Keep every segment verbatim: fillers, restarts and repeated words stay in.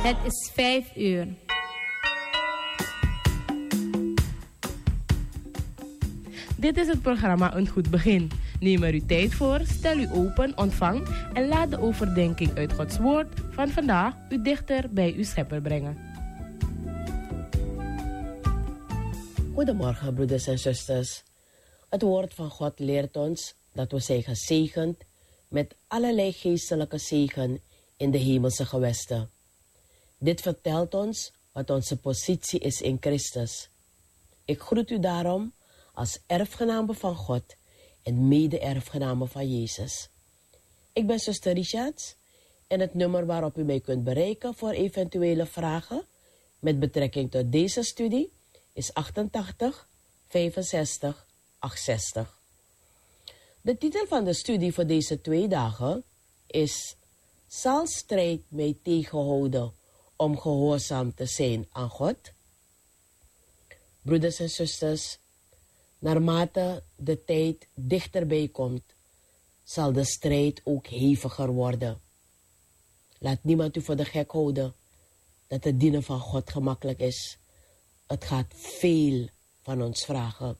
Het is vijf uur. Dit is het programma Een Goed Begin. Neem er uw tijd voor, stel u open, ontvang en laat de overdenking uit Gods Woord van vandaag u dichter bij uw Schepper brengen. Goedemorgen, broeders en zusters. Het woord van God leert ons dat we zijn gezegend met allerlei geestelijke zegen in de hemelse gewesten. Dit vertelt ons wat onze positie is in Christus. Ik groet u daarom als erfgename van God en mede-erfgename van Jezus. Ik ben zuster Richards en het nummer waarop u mij kunt bereiken voor eventuele vragen met betrekking tot deze studie is achtentachtig vijfenzestig achtenzestig. De titel van de studie voor deze twee dagen is: zal strijd mij tegenhouden om gehoorzaam te zijn aan God? Broeders en zusters, naarmate de tijd dichterbij komt, zal de strijd ook heviger worden. Laat niemand u voor de gek houden dat het dienen van God gemakkelijk is. Het gaat veel van ons vragen.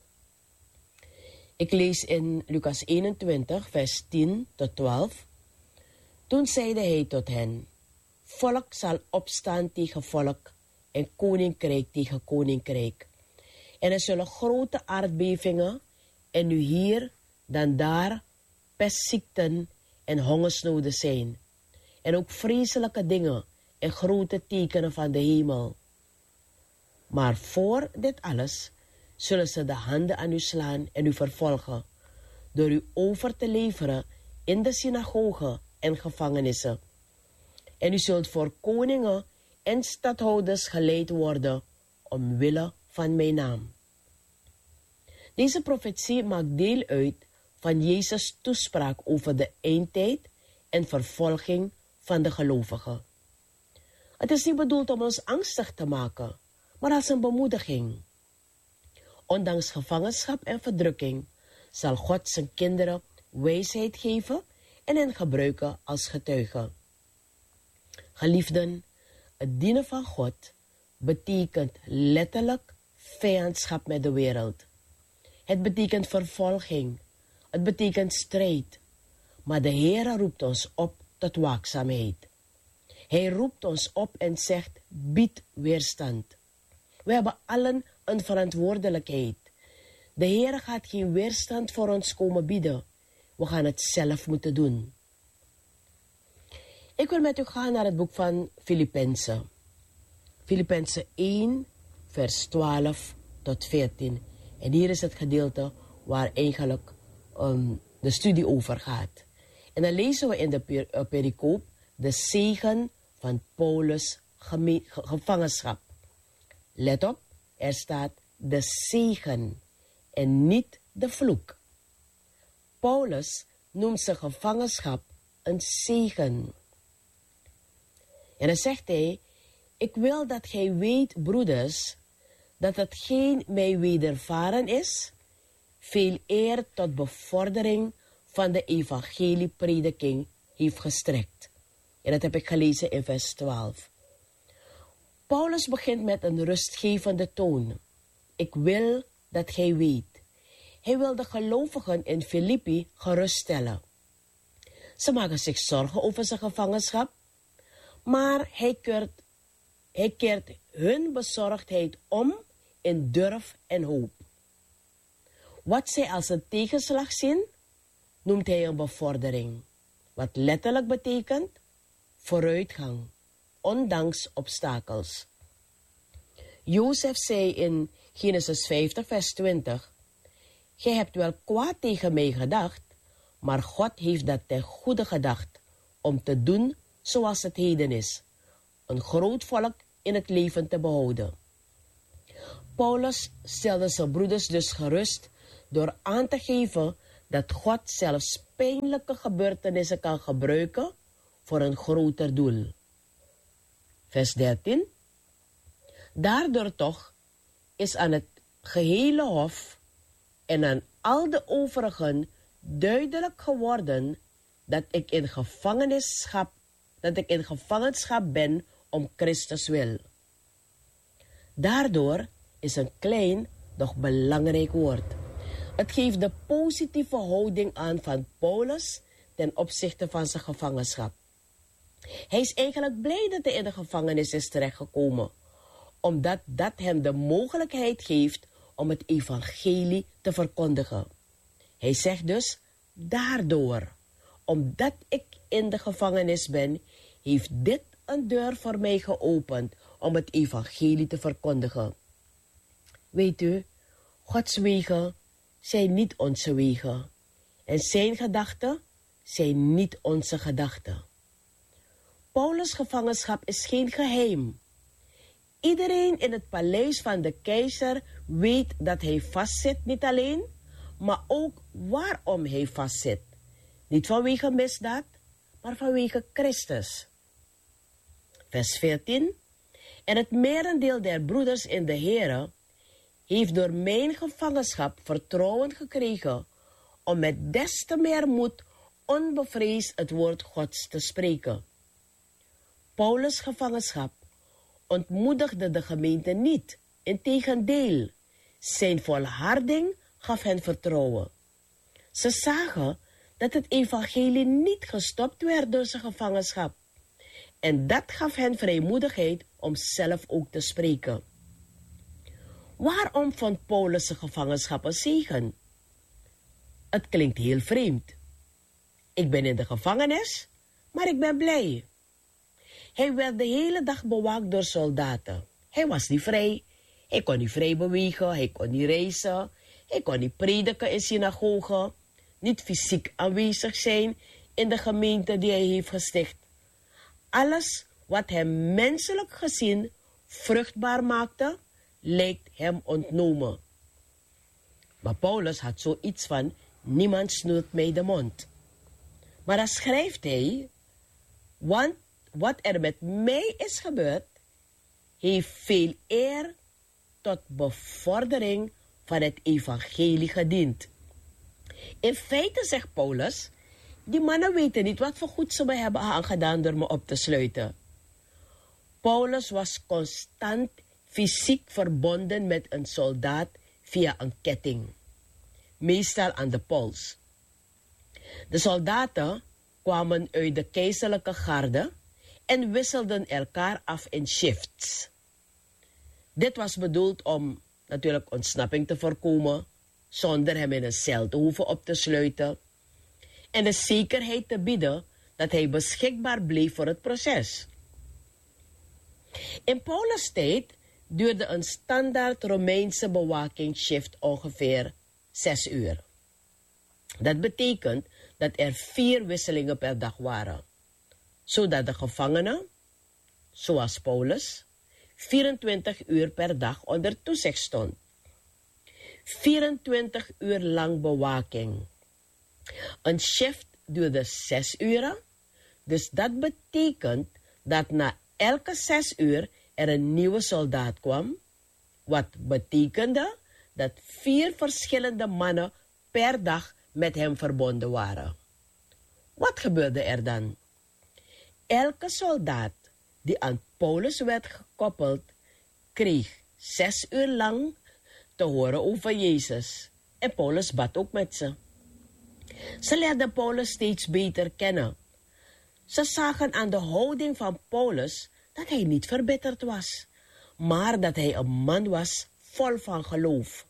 Ik lees in Lucas eenentwintig, vers tien tot twaalf. Toen zeide hij tot hen: volk zal opstaan tegen volk en koninkrijk tegen koninkrijk. En er zullen grote aardbevingen en nu hier, dan daar, pestziekten en hongersnoden zijn. En ook vreselijke dingen en grote tekenen van de hemel. Maar voor dit alles zullen ze de handen aan u slaan en u vervolgen, door u over te leveren in de synagogen en gevangenissen. En u zult voor koningen en stadhouders geleid worden omwille van mijn naam. Deze profetie maakt deel uit van Jezus' toespraak over de eindtijd en vervolging van de gelovigen. Het is niet bedoeld om ons angstig te maken, maar als een bemoediging. Ondanks gevangenschap en verdrukking zal God zijn kinderen wijsheid geven en hen gebruiken als getuigen. Geliefden, het dienen van God betekent letterlijk vijandschap met de wereld. Het betekent vervolging. Het betekent strijd. Maar de Heer roept ons op tot waakzaamheid. Hij roept ons op en zegt: bied weerstand. We hebben allen een verantwoordelijkheid. De Heer gaat geen weerstand voor ons komen bieden. We gaan het zelf moeten doen. Ik wil met u gaan naar het boek van Filippenzen. Filippenzen één, vers twaalf tot veertien. En hier is het gedeelte waar eigenlijk um, de studie over gaat. En dan lezen we in de per, uh, pericoop de zegen van Paulus' geme- ge- gevangenschap. Let op, er staat de zegen en niet de vloek. Paulus noemt zijn gevangenschap een zegen. En dan zegt hij: ik wil dat gij weet, broeders, dat hetgeen mij wedervaren is, veel eer tot bevordering van de evangelieprediking heeft gestrekt. En dat heb ik gelezen in vers twaalf. Paulus begint met een rustgevende toon. Ik wil dat gij weet. Hij wil de gelovigen in Filippi geruststellen. Ze maken zich zorgen over zijn gevangenschap, maar hij keert, hij keert hun bezorgdheid om in durf en hoop. Wat zij als een tegenslag zien, noemt hij een bevordering. Wat letterlijk betekent vooruitgang, ondanks obstakels. Jozef zei in Genesis vijftig, vers twintig: gij hebt wel kwaad tegen mij gedacht, maar God heeft dat ten goede gedacht, om te doen zoals het heden is, een groot volk in het leven te behouden. Paulus stelde zijn broeders dus gerust door aan te geven dat God zelfs pijnlijke gebeurtenissen kan gebruiken voor een groter doel. Vers dertien. Daardoor toch is aan het gehele hof en aan al de overigen duidelijk geworden dat ik in gevangenschap, dat ik in gevangenschap ben om Christus wil. Daardoor is een klein, doch belangrijk woord. Het geeft de positieve houding aan van Paulus ten opzichte van zijn gevangenschap. Hij is eigenlijk blij dat hij in de gevangenis is terechtgekomen, omdat dat hem de mogelijkheid geeft om het evangelie te verkondigen. Hij zegt dus, daardoor, omdat ik in de gevangenis ben, heeft dit een deur voor mij geopend om het evangelie te verkondigen. Weet u, Gods wegen zijn niet onze wegen en zijn gedachten zijn niet onze gedachten. Paulus' gevangenschap is geen geheim. Iedereen in het paleis van de keizer weet dat hij vastzit, niet alleen, maar ook waarom hij vastzit. Niet vanwege misdaad, maar vanwege Christus. Vers veertien. En het merendeel der broeders in de Here heeft door mijn gevangenschap vertrouwen gekregen om met des te meer moed onbevreesd het woord Gods te spreken. Paulus' gevangenschap ontmoedigde de gemeente niet. Integendeel, zijn volharding gaf hen vertrouwen. Ze zagen dat het evangelie niet gestopt werd door zijn gevangenschap. En dat gaf hen vrijmoedigheid om zelf ook te spreken. Waarom vond Paulus zijn gevangenschap een zegen? Het klinkt heel vreemd. Ik ben in de gevangenis, maar ik ben blij. Hij werd de hele dag bewaakt door soldaten. Hij was niet vrij. Hij kon niet vrij bewegen, hij kon niet reizen. Hij kon niet prediken in synagogen. Niet fysiek aanwezig zijn in de gemeente die hij heeft gesticht. Alles wat hem menselijk gezien vruchtbaar maakte, lijkt hem ontnomen. Maar Paulus had zoiets van, niemand snoert mij de mond. Maar dan schrijft hij, want wat er met mij is gebeurd, heeft veel eer tot bevordering van het evangelie gediend. In feite, zegt Paulus, die mannen weten niet wat voor goed ze me hebben aangedaan door me op te sluiten. Paulus was constant fysiek verbonden met een soldaat via een ketting, meestal aan de pols. De soldaten kwamen uit de keizerlijke garde en wisselden elkaar af in shifts. Dit was bedoeld om natuurlijk ontsnapping te voorkomen, zonder hem in een cel te hoeven op te sluiten, en de zekerheid te bieden dat hij beschikbaar bleef voor het proces. In Paulus' tijd duurde een standaard Romeinse bewakingsshift ongeveer zes uur. Dat betekent dat er vier wisselingen per dag waren, zodat de gevangene, zoals Paulus, vierentwintig uur per dag onder toezicht stond. vierentwintig uur lang bewaking. Een shift duurde zes uren, dus dat betekent dat na elke zes uur er een nieuwe soldaat kwam, wat betekende dat vier verschillende mannen per dag met hem verbonden waren. Wat gebeurde er dan? Elke soldaat die aan Paulus werd gekoppeld, kreeg zes uur lang te horen over Jezus. En Paulus bad ook met ze. Ze leerden Paulus steeds beter kennen. Ze zagen aan de houding van Paulus dat hij niet verbitterd was, maar dat hij een man was vol van geloof.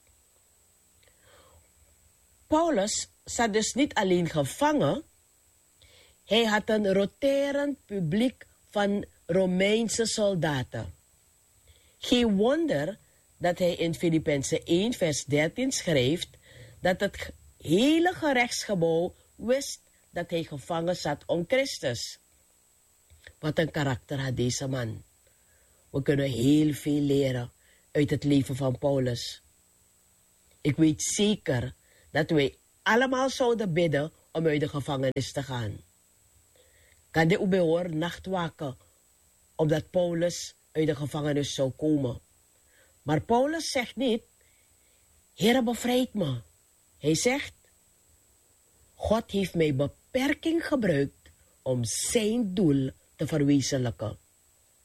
Paulus zat dus niet alleen gevangen, hij had een roterend publiek van Romeinse soldaten. Geen wonder dat hij in Filippenzen één vers dertien schrijft dat het hele gerechtsgebouw wist dat hij gevangen zat om Christus. Wat een karakter had deze man. We kunnen heel veel leren uit het leven van Paulus. Ik weet zeker dat wij allemaal zouden bidden om uit de gevangenis te gaan. Kan de ubehoor nacht waken, omdat Paulus uit de gevangenis zou komen. Maar Paulus zegt niet, Heere, bevrijd me. Hij zegt, God heeft mij beperking gebruikt om zijn doel te verwezenlijken.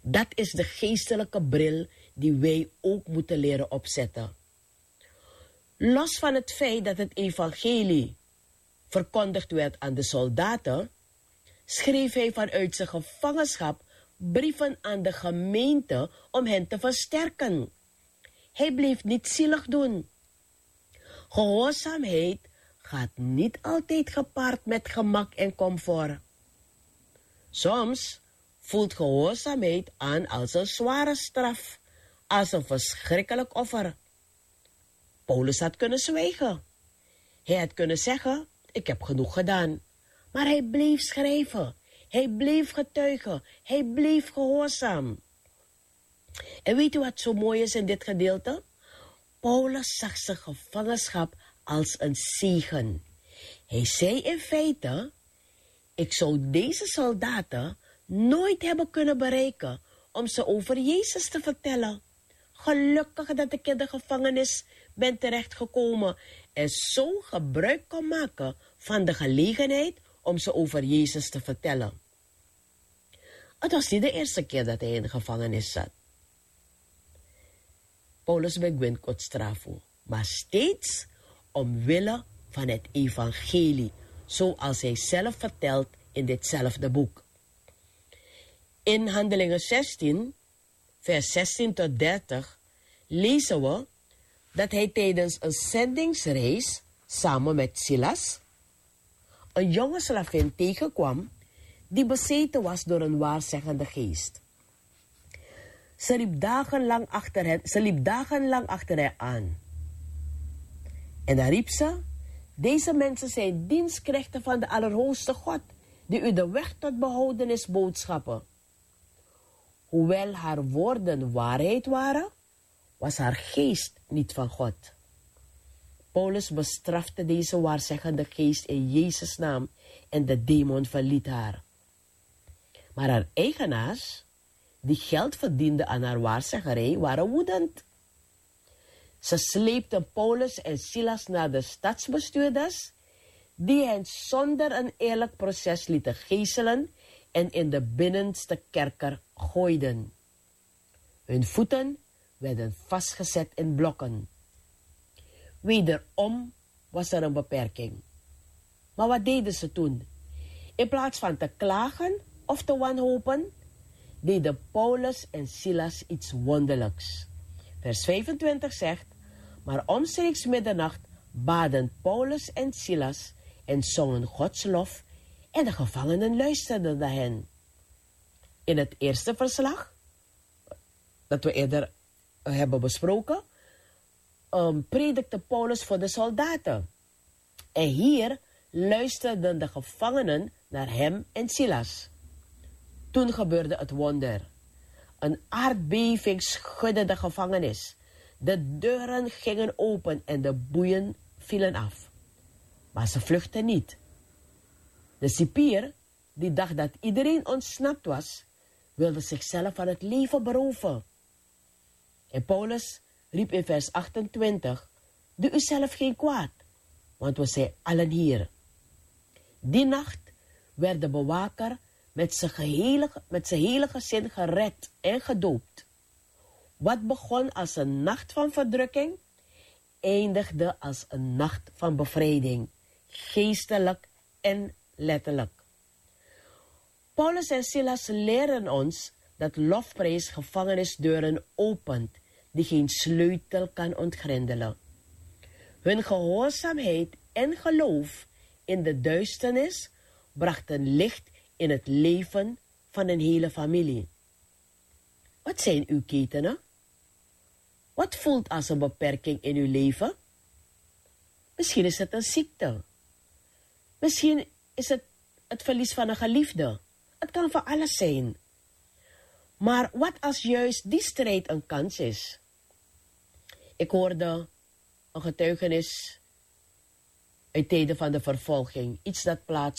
Dat is de geestelijke bril die wij ook moeten leren opzetten. Los van het feit dat het evangelie verkondigd werd aan de soldaten, schreef hij vanuit zijn gevangenschap brieven aan de gemeente om hen te versterken. Hij bleef niet zielig doen. Gehoorzaamheid gaat niet altijd gepaard met gemak en comfort. Soms voelt gehoorzaamheid aan als een zware straf, als een verschrikkelijk offer. Paulus had kunnen zwijgen. Hij had kunnen zeggen, ik heb genoeg gedaan. Maar hij bleef schrijven. Hij bleef getuigen. Hij bleef gehoorzaam. En weet u wat zo mooi is in dit gedeelte? Paulus zag zijn gevangenschap als een zegen. Hij zei in feite, ik zou deze soldaten nooit hebben kunnen bereiken om ze over Jezus te vertellen. Gelukkig dat ik in de gevangenis ben terechtgekomen en zo gebruik kon maken van de gelegenheid om ze over Jezus te vertellen. Het was niet de eerste keer dat hij in de gevangenis zat. Paulus begint kort strafo, maar steeds omwille van het evangelie, zoals hij zelf vertelt in ditzelfde boek. In Handelingen zestien, vers zestien tot dertig, lezen we dat hij tijdens een zendingsreis samen met Silas een jonge slavin tegenkwam die bezeten was door een waarzeggende geest. Ze liep dagenlang achter hen, ze liep dagenlang achter hen aan. En dan riep ze, deze mensen zijn dienstknechten van de Allerhoogste God, die u de weg tot behoudenis boodschappen. Hoewel haar woorden waarheid waren, was haar geest niet van God. Paulus bestrafte deze waarzeggende geest in Jezus' naam en de demon verliet haar. Maar haar eigenaars, die geld verdienden aan haar waarzeggerij, waren woedend. Ze sleepten Paulus en Silas naar de stadsbestuurders, die hen zonder een eerlijk proces lieten geeselen en in de binnenste kerker gooiden. Hun voeten werden vastgezet in blokken. Wederom was er een beperking. Maar wat deden ze toen? In plaats van te klagen of te wanhopen, deden Paulus en Silas iets wonderlijks. Vers vijfentwintig zegt, maar omstreeks middernacht baden Paulus en Silas en zongen Gods lof en de gevangenen luisterden naar hen. In het eerste verslag, dat we eerder hebben besproken, um, predikte Paulus voor de soldaten. En hier luisterden de gevangenen naar hem en Silas. Toen gebeurde het wonder. Een aardbeving schudde de gevangenis. De deuren gingen open en de boeien vielen af. Maar ze vluchtten niet. De cipier, die dacht dat iedereen ontsnapt was, wilde zichzelf van het leven beroven. En Paulus riep in vers achtentwintig, doe u zelf geen kwaad, want we zijn allen hier. Die nacht werd de bewaker met zijn gehele, met zijn hele gezin gered en gedoopt. Wat begon als een nacht van verdrukking, eindigde als een nacht van bevrijding, geestelijk en letterlijk. Paulus en Silas leren ons dat lofprijs gevangenisdeuren opent, die geen sleutel kan ontgrendelen. Hun gehoorzaamheid en geloof in de duisternis brachten licht in het leven van een hele familie. Wat zijn uw ketenen? Wat voelt als een beperking in uw leven? Misschien is het een ziekte. Misschien is het het verlies van een geliefde. Het kan voor alles zijn. Maar wat als juist die strijd een kans is? Ik hoorde een getuigenis uit tijden van de vervolging. Iets dat plaatsvond